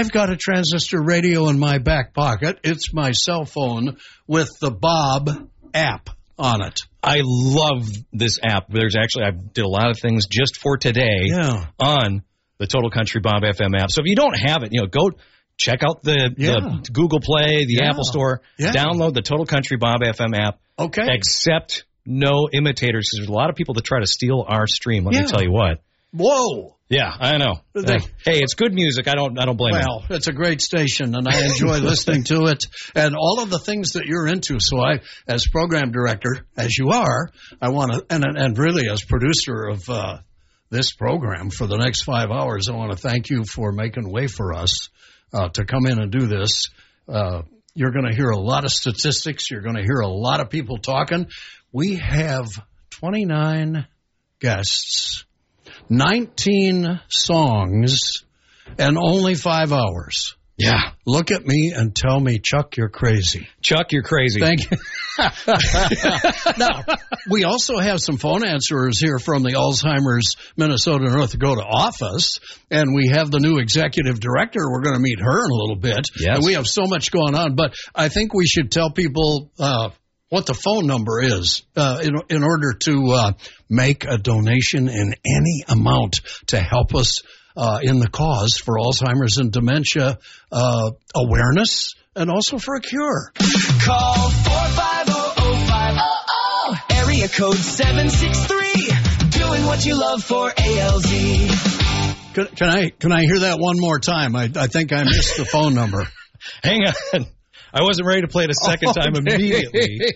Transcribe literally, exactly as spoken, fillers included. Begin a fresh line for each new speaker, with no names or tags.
I've got a transistor radio in my back pocket. It's my cell phone with the Bob app on it.
I love this app. There's actually, I did a lot of things just for today
yeah.
on the Total Country Bob F M app. So if you don't have it, you know, go check out the,
yeah.
the Google Play, the
yeah.
Apple Store,
yeah.
download the Total Country Bob F M app.
Okay.
Accept no imitators, because there's a lot of people that try to steal our stream. Let
yeah.
me tell you what.
Whoa.
Yeah, I know.
They,
uh, hey, it's good music. I don't I don't blame you.
Well, it's a great station, and I enjoy listening to it and all of the things that you're into. So I, as program director, as you are, I want to, and, and really as producer of uh, this program for the next five hours, I want to thank you for making way for us uh, to come in and do this. Uh, you're going to hear a lot of statistics. You're going to hear a lot of people talking. We have twenty-nine guests, nineteen songs, and only five hours.
Yeah.
Look at me and tell me, Chuck, you're crazy.
Chuck, you're crazy.
Thank you. Now, we also have some phone answerers here from the Alzheimer's Minnesota North Dakota office, and we have the new executive director. We're going to meet her in a little bit.
Yes.
And we have so much going on, but I think we should tell people uh, what the phone number is uh, in, in order to uh, make a donation in any amount to help us uh, in the cause for Alzheimer's and dementia uh, awareness and also for a cure.
Call four five zero zero five zero zero, area code seven six three, doing what you love for A L Z.
Can, can I can I hear that one more time? I, I think I missed the phone number.
Hang on. I wasn't ready to play it a second time
Okay.
immediately.